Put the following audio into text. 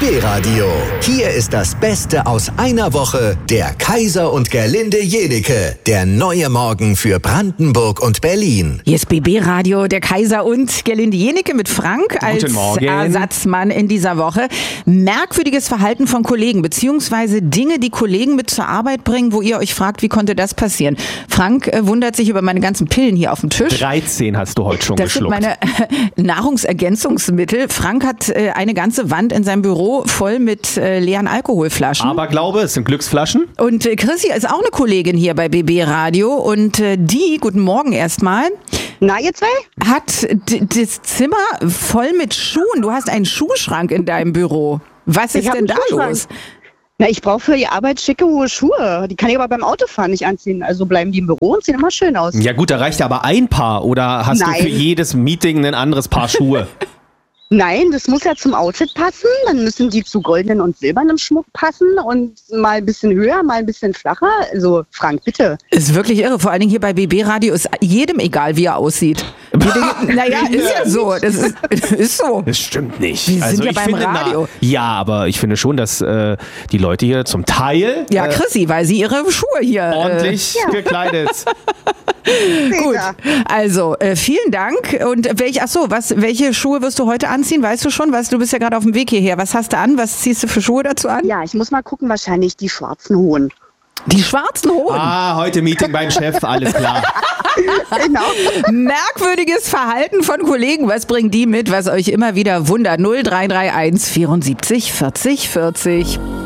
BB Radio. Hier ist das Beste aus einer Woche. Der Kaiser und Gerlinde Jenike. Der neue Morgen für Brandenburg und Berlin. Hier ist BB Radio, der Kaiser und Gerlinde Jenike mit Frank als Ersatzmann in dieser Woche. Merkwürdiges Verhalten von Kollegen, beziehungsweise Dinge, die Kollegen mit zur Arbeit bringen, wo ihr euch fragt, wie konnte das passieren? Frank wundert sich über meine ganzen Pillen hier auf dem Tisch. 13 hast du heute schon geschluckt. Das sind meine Nahrungsergänzungsmittel. Frank hat eine ganze Wand in seinem Büro voll mit leeren Alkoholflaschen. Aber glaube, es sind Glücksflaschen. Und Chrissy ist auch eine Kollegin hier bei BB Radio und die, guten Morgen erstmal. Na, ihr zwei? Hat das Zimmer voll mit Schuhen. Du hast einen Schuhschrank in deinem Büro. Was ist denn da los? Na, ich brauche für die Arbeit schicke, hohe Schuhe. Die kann ich aber beim Autofahren nicht anziehen. Also bleiben die im Büro und sehen immer schön aus. Ja gut, da reicht aber ein Paar. Oder hast du für jedes Meeting ein anderes Paar Schuhe? Nein, das muss ja zum Outfit passen. Dann müssen die zu goldenen und silbernem Schmuck passen und mal ein bisschen höher, mal ein bisschen flacher. Also Frank, bitte. Ist wirklich irre. Vor allen Dingen hier bei BB Radio ist jedem egal, wie er aussieht. Naja, ist ja so. Das ist so. Das stimmt nicht. Wir sind ja beim Radio. Ja, aber ich finde schon, dass die Leute hier zum Teil... Ja, Chrissy, weil sie ihre Schuhe hier... ordentlich gekleidet. Gut, also vielen Dank. Und welche Schuhe wirst du heute anziehen? Weißt du schon? Du bist ja gerade auf dem Weg hierher. Was hast du an? Was ziehst du für Schuhe dazu an? Ja, ich muss mal gucken, wahrscheinlich die schwarzen Hohen. Die schwarzen Hohen? Heute Meeting beim Chef, alles klar. Genau. Merkwürdiges Verhalten von Kollegen. Was bringen die mit, was euch immer wieder wundert? 0331 74 40 40.